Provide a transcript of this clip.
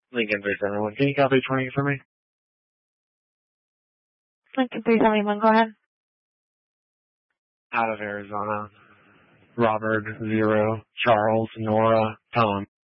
Lincoln 371. Can you copy 20 for me? Lincoln 371, go ahead. Out of Arizona. Robert, 0, Charles, Nora, Tom.